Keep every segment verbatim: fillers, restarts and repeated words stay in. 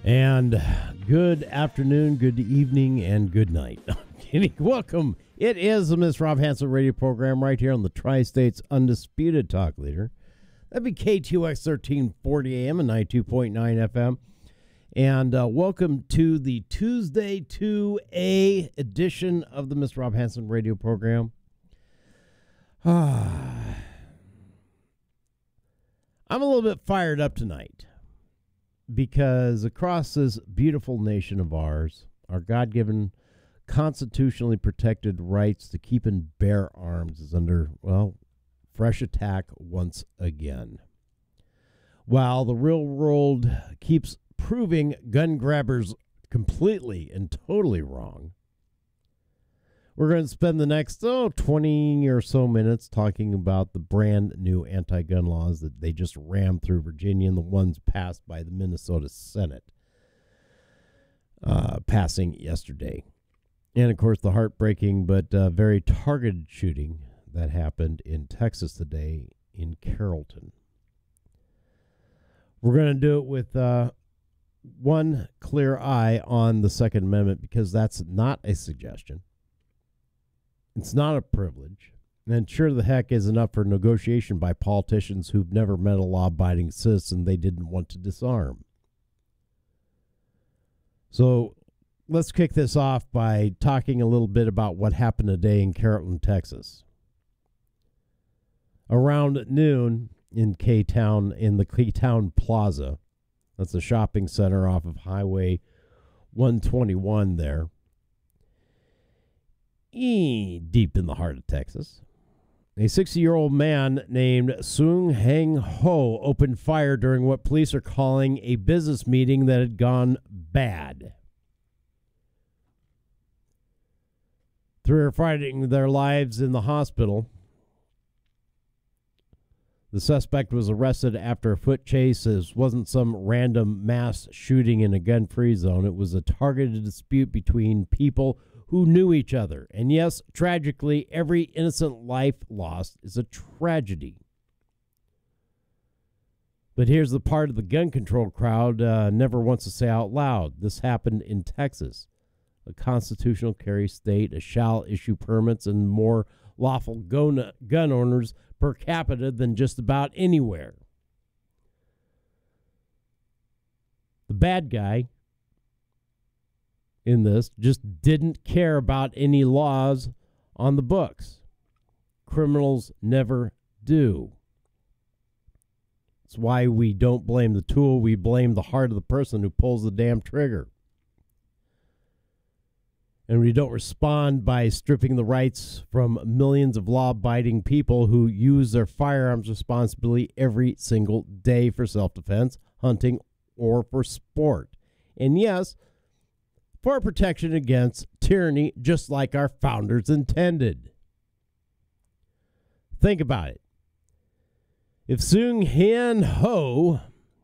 And good afternoon, good evening, and good night. Welcome. It is the Miss Rob Hanson radio program right here on the Tri-State's Undisputed Talk Leader. That'd be K T U X thirteen forty A M and ninety-two point nine F M. And uh, welcome to the Tuesday two A edition of the Miss Rob Hanson radio program. Ah, I'm a little bit fired up tonight because across this beautiful nation of ours, our God-given, constitutionally protected rights to keep and bear arms is under, well, fresh attack once again. While the real world keeps proving gun grabbers completely and totally wrong, we're going to spend the next, oh, twenty or so minutes talking about the brand new anti-gun laws that they just rammed through Virginia and the ones passed by the Minnesota Senate, uh, passing yesterday. And, of course, the heartbreaking but uh, very targeted shooting that happened in Texas today in Carrollton. We're going to do it with uh, one clear eye on the Second Amendment because that's not a suggestion. It's not a privilege, and sure the heck isn't up for negotiation by politicians who've never met a law-abiding citizen they didn't want to disarm. So let's kick this off by talking a little bit about what happened today in Carrollton, Texas. Around noon in K-Town, in the K-Town Plaza, that's a shopping center off of Highway one twenty-one there, deep in the heart of Texas, a sixty-year-old man named Seung Hang Ho opened fire during what police are calling a business meeting that had gone bad. Through fighting their lives in the hospital, the suspect was arrested after a foot chase. It wasn't some random mass shooting in a gun-free zone. It was a targeted dispute between people who knew each other. And yes, tragically, every innocent life lost is a tragedy. But here's the part of the gun control crowd uh, never wants to say out loud. This happened in Texas, a constitutional carry state, a shall issue permits and more lawful gun owners per capita than just about anywhere. The bad guy in this just didn't care about any laws on the books. Criminals never do. It's why we don't blame the tool, we blame the heart of the person who pulls the damn trigger. And we don't respond by stripping the rights from millions of law-abiding people who use their firearms responsibly every single day for self-defense, hunting, or for sport. And yes, for protection against tyranny, just like our founders intended. Think about it. If Seung Hang Ho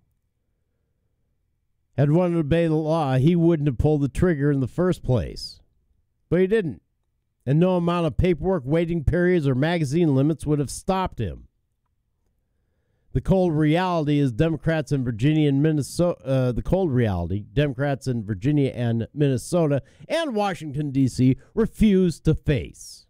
had wanted to obey the law, he wouldn't have pulled the trigger in the first place. But he didn't. And no amount of paperwork, waiting periods, or magazine limits would have stopped him. The cold reality is Democrats in Virginia and Minnesota, uh, the cold reality, Democrats in Virginia and Minnesota and Washington, D C refuse to face.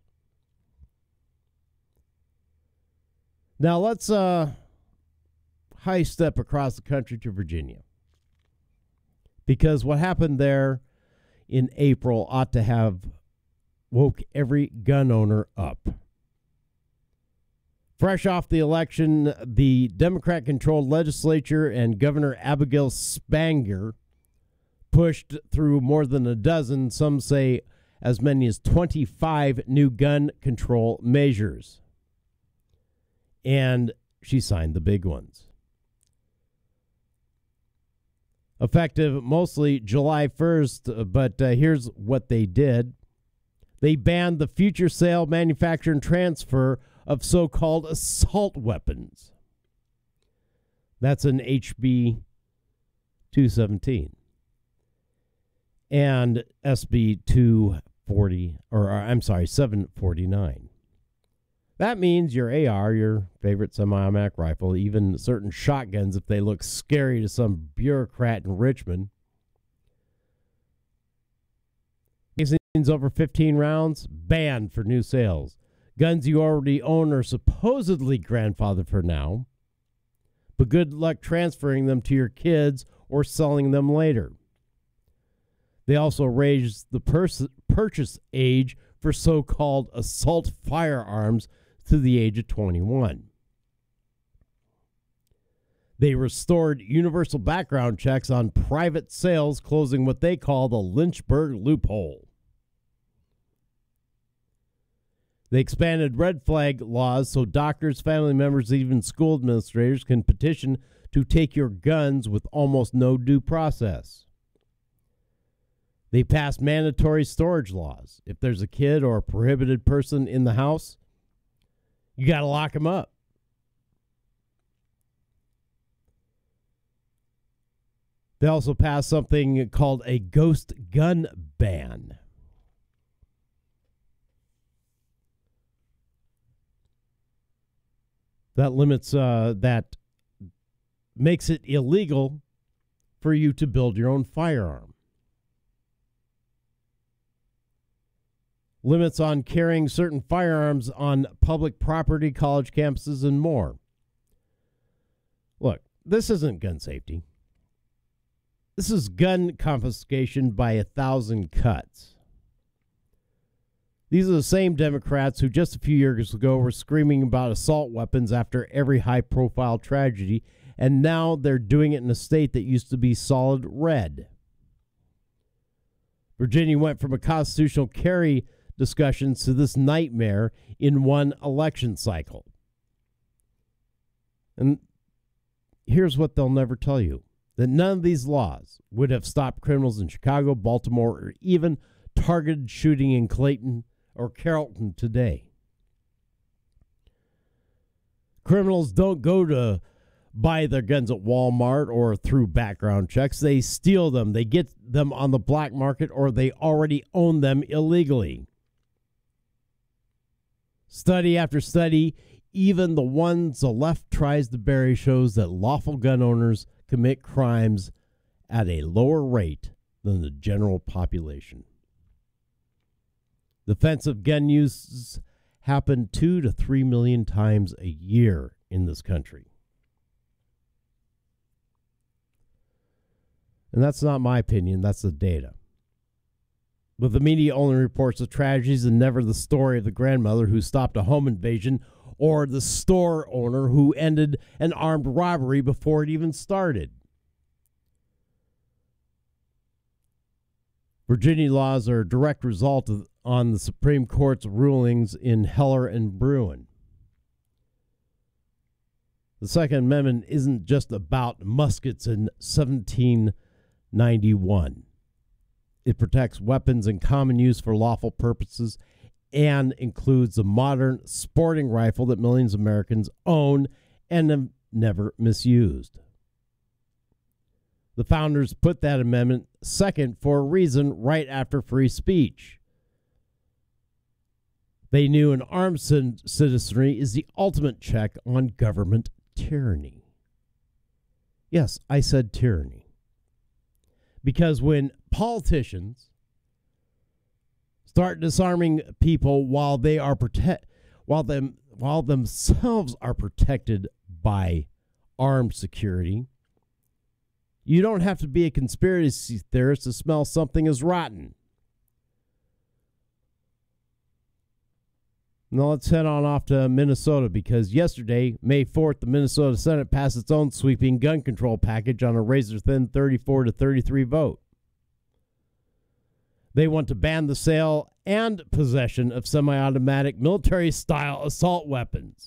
Now let's uh, high step across the country to Virginia. Because what happened there in April ought to have woke every gun owner up. Fresh off the election, the Democrat-controlled legislature and Governor Abigail Spangler pushed through more than a dozen, some say as many as twenty-five new gun control measures. And she signed the big ones. Effective mostly July first, but uh, here's what they did. They banned the future sale, manufacture, and transfer of so-called assault weapons. That's an H B two seventeen. And S B two forty, or, or I'm sorry, seven forty-nine. That means your A R, your favorite semi-automatic rifle, even certain shotguns, if they look scary to some bureaucrat in Richmond, over fifteen rounds, banned for new sales. Guns you already own are supposedly grandfathered for now, but good luck transferring them to your kids or selling them later. They also raised the pers- purchase age for so-called assault firearms to the age of twenty-one. They restored universal background checks on private sales, closing what they call the Lynchburg loophole. They expanded red flag laws so doctors, family members, even school administrators can petition to take your guns with almost no due process. They passed mandatory storage laws. If there's a kid or a prohibited person in the house, you got to lock them up. They also passed something called a ghost gun ban. That limits, uh, that makes it illegal for you to build your own firearm. Limits on carrying certain firearms on public property, college campuses, and more. Look, this isn't gun safety. This is gun confiscation by a thousand cuts. These are the same Democrats who just a few years ago were screaming about assault weapons after every high-profile tragedy, and now they're doing it in a state that used to be solid red. Virginia went from a constitutional carry discussions to this nightmare in one election cycle. And here's what they'll never tell you. That none of these laws would have stopped criminals in Chicago, Baltimore, or even targeted shooting in Clayton or Carrollton today. Criminals don't go to buy their guns at Walmart or through background checks. They steal them. They get them on the black market, or they already own them illegally. Study after study, even the ones the left tries to bury, shows that lawful gun owners commit crimes at a lower rate than the general population. Defensive gun uses happen two to three million times a year in this country. And that's not my opinion, that's the data. But the media only reports the tragedies and never the story of the grandmother who stopped a home invasion, or the store owner who ended an armed robbery before it even started. Virginia laws are a direct result of, on the Supreme Court's rulings in Heller and Bruin. The Second Amendment isn't just about muskets in seventeen ninety-one. It protects weapons in common use for lawful purposes and includes the modern sporting rifle that millions of Americans own and have never misused. The founders put that amendment second for a reason, right after free speech. They knew an armed citizenry is the ultimate check on government tyranny. Yes, I said tyranny. Because when politicians start disarming people while they are protect while them while themselves are protected by armed security, you don't have to be a conspiracy theorist to smell something is rotten. Now let's head on off to Minnesota, because yesterday, May fourth, the Minnesota Senate passed its own sweeping gun control package on a razor-thin thirty-four to thirty-three vote. They want to ban the sale and possession of semi-automatic military-style assault weapons.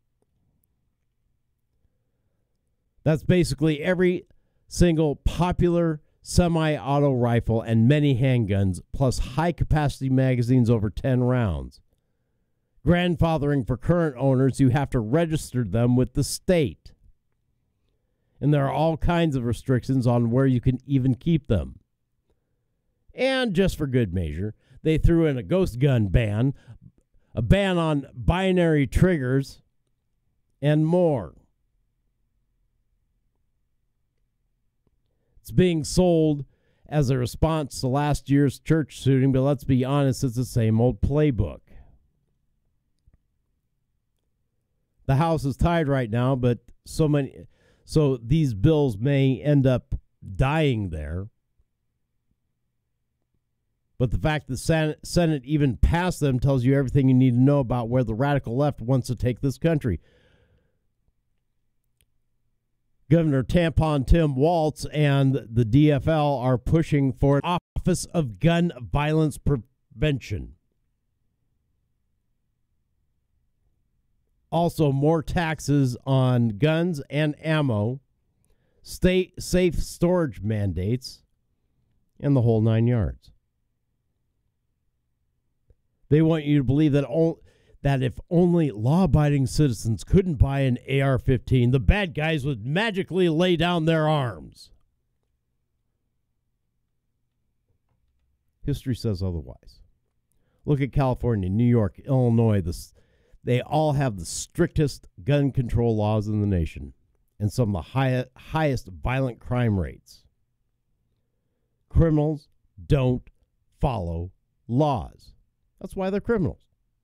That's basically every single popular semi-auto rifle and many handguns, plus high-capacity magazines over ten rounds. Grandfathering for current owners, you have to register them with the state. And there are all kinds of restrictions on where you can even keep them. And just for good measure, they threw in a ghost gun ban, a ban on binary triggers, and more. It's being sold as a response to last year's church shooting, but let's be honest, it's the same old playbook. The House is tied right now, but so many, so these bills may end up dying there. But the fact the Senate, Senate even passed them tells you everything you need to know about where the radical left wants to take this country. Governor Tampon Tim Walz and the D F L are pushing for an Office of Gun Violence Prevention. Also, more taxes on guns and ammo, state safe storage mandates, and the whole nine yards. They want you to believe that all, that if only law-abiding citizens couldn't buy an A R fifteen, the bad guys would magically lay down their arms. History says otherwise. Look at California, New York, Illinois. The, they all have the strictest gun control laws in the nation and some of the high, highest violent crime rates. Criminals don't follow laws. That's why they're criminals.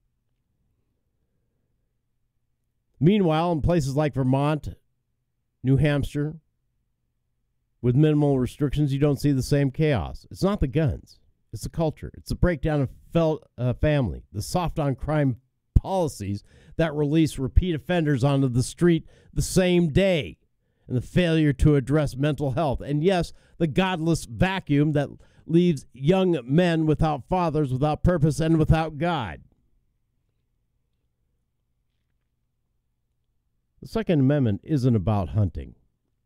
Meanwhile, in places like Vermont, New Hampshire, with minimal restrictions, you don't see the same chaos. It's not the guns. It's the culture. It's the breakdown of fel- uh, family, the soft-on-crime policies that release repeat offenders onto the street the same day, and the failure to address mental health. And yes, the godless vacuum that leaves young men without fathers, without purpose, and without God. The Second Amendment isn't about hunting.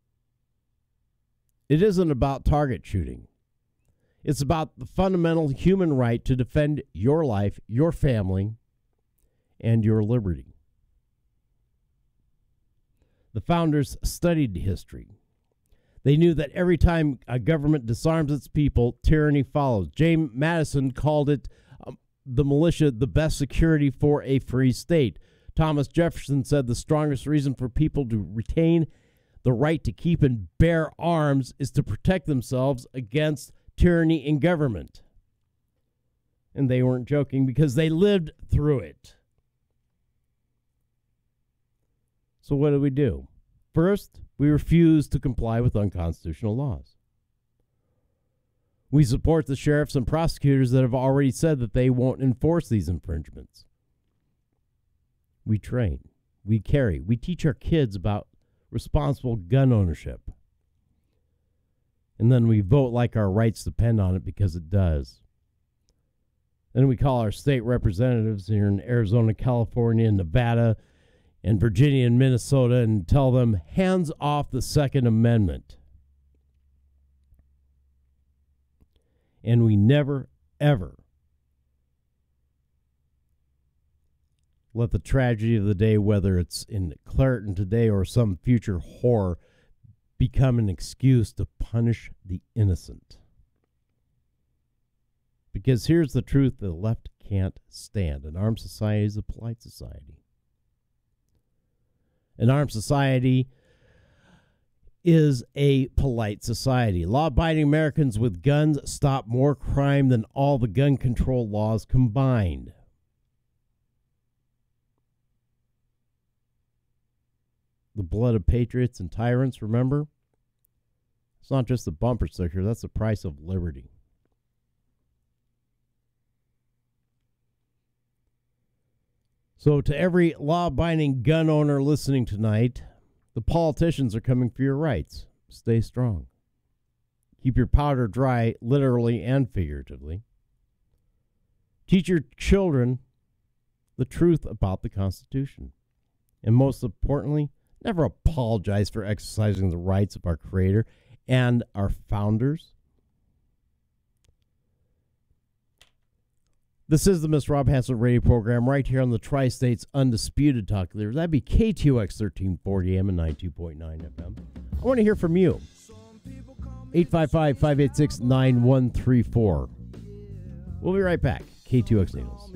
It isn't about target shooting. It's about the fundamental human right to defend your life, your family, and your liberty. The founders studied history. They knew that every time a government disarms its people, tyranny follows. James Madison called it um, the militia the best security for a free state. Thomas Jefferson said the strongest reason for people to retain the right to keep and bear arms is to protect themselves against tyranny in government. And they weren't joking because they lived through it. So what do we do? First, we refuse to comply with unconstitutional laws. We support the sheriffs and prosecutors that have already said that they won't enforce these infringements. We train, we carry, we teach our kids about responsible gun ownership. And then we vote like our rights depend on it because it does. Then we call our state representatives here in Arizona, California, and Nevada, and Virginia and Minnesota and tell them, hands off the Second Amendment. And we never, ever let the tragedy of the day, whether it's in Clareton today or some future horror, become an excuse to punish the innocent. Because here's the truth the left can't stand. An armed society is a polite society. An armed society is a polite society. Law-abiding Americans with guns stop more crime than all the gun control laws combined. The blood of patriots and tyrants, remember? It's not just the bumper sticker, that's the price of liberty. So to every law-abiding gun owner listening tonight, the politicians are coming for your rights. Stay strong. Keep your powder dry, literally and figuratively. Teach your children the truth about the Constitution. And most importantly, never apologize for exercising the rights of our Creator and our founders. This is the Mister Rob Hanson radio program right here on the Tri-State's Undisputed Talk Leader. That'd be K T O X thirteen forty A M and ninety-two point nine F M. I want to hear from you. eight five five, five eight six, nine one three four. We'll be right back. K T O X News.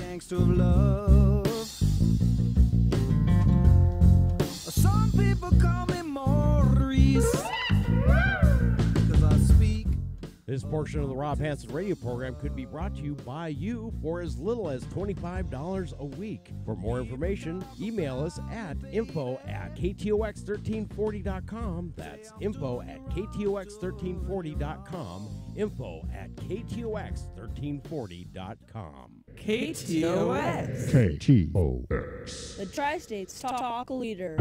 Some people call me Maurice, 'cause I speak This portion of the Rob Hansen radio program could be brought to you by you for as little as twenty-five dollars a week. For more information, email us at info at k t o x thirteen forty dot com. That's info at k t o x thirteen forty dot com. Info at k t o x thirteen forty dot com. K T O X. K T O X. The Tri-States Talk Leader.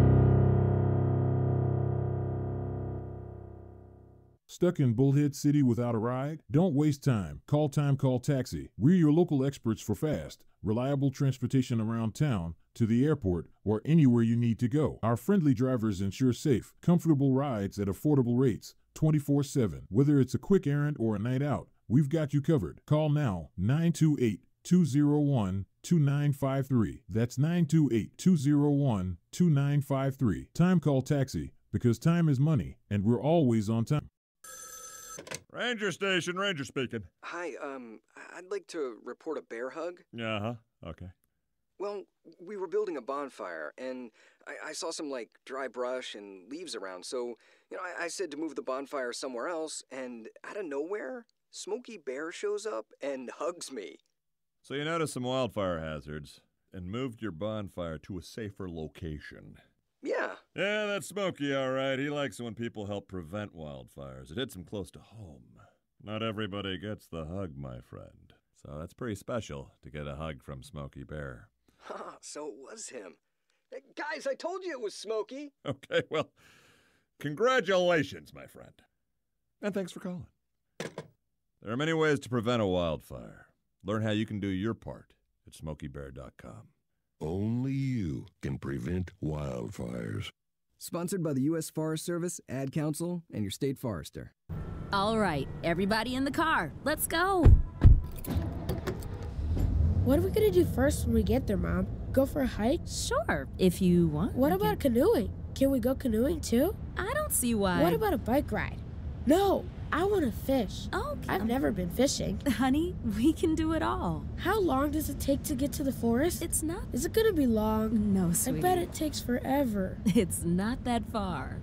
Stuck in Bullhead City without a ride? Don't waste time. Call Time Call Taxi. We're your local experts for fast, reliable transportation around town, to the airport, or anywhere you need to go. Our friendly drivers ensure safe, comfortable rides at affordable rates, twenty-four seven. Whether it's a quick errand or a night out, we've got you covered. Call now, nine two eight, two zero one, two nine five three. That's nine two eight, two zero one, two nine five three. Time Call Taxi, because time is money, and we're always on time. Ranger Station, Ranger speaking. Hi, um, I'd like to report a bear hug. Uh-huh, okay. Well, we were building a bonfire, and I, I saw some, like, dry brush and leaves around, so, you know, I, I said to move the bonfire somewhere else, and out of nowhere, Smokey Bear shows up and hugs me. So you noticed some wildfire hazards and moved your bonfire to a safer location. Yeah. Yeah, that's Smokey, all right. He likes it when people help prevent wildfires. It hits him close to home. Not everybody gets the hug, my friend. So that's pretty special to get a hug from Smokey Bear. Ha, so it was him. Hey, guys, I told you it was Smokey. Okay, well, congratulations, my friend. And thanks for calling. There are many ways to prevent a wildfire. Learn how you can do your part at smokey bear dot com. Only you can prevent wildfires. Sponsored by the U S Forest Service, Ad Council, and your state forester. All right, everybody in the car. Let's go. What are we gonna do first when we get there, Mom? Go for a hike? Sure, if you want. What about canoeing? Can we go canoeing too? I don't see why. What about a bike ride? No, I want to fish. Okay. I've never been fishing. Honey, we can do it all. How long does it take to get to the forest? It's not. Is it gonna be long? No, sweetie. I bet it takes forever. It's not that far.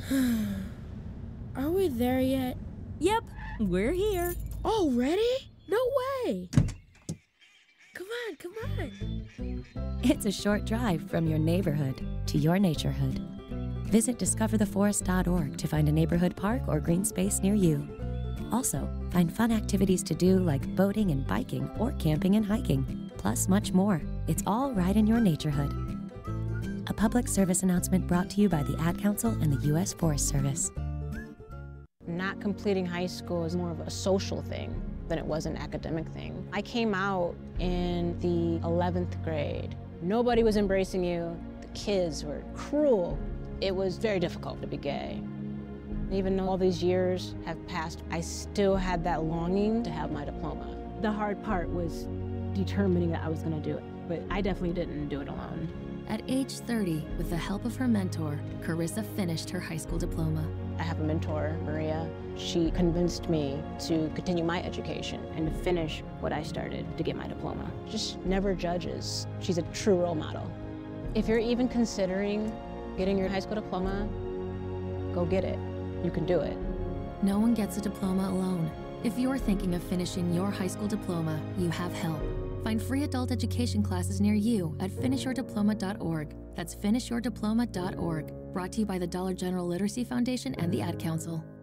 Are we there yet? Yep, we're here. Already? No way. Come on, come on. It's a short drive from your neighborhood to your naturehood. Visit discover the forest dot org to find a neighborhood park or green space near you. Also, find fun activities to do like boating and biking or camping and hiking, plus much more. It's all right in your naturehood. A public service announcement brought to you by the Ad Council and the U S Forest Service. Not completing high school is more of a social thing than it was an academic thing. I came out in the eleventh grade. Nobody was embracing you. The kids were cruel. It was very difficult to be gay. Even though all these years have passed, I still had that longing to have my diploma. The hard part was determining that I was going to do it, but I definitely didn't do it alone. At age thirty, with the help of her mentor, Carissa finished her high school diploma. I have a mentor, Maria. She convinced me to continue my education and to finish what I started to get my diploma. Just never judges. She's a true role model. If you're even considering getting your high school diploma, go get it. You can do it. No one gets a diploma alone. If you're thinking of finishing your high school diploma, you have help. Find free adult education classes near you at finish your diploma dot org. That's finish your diploma dot org. Brought to you by the Dollar General Literacy Foundation and the Ad Council.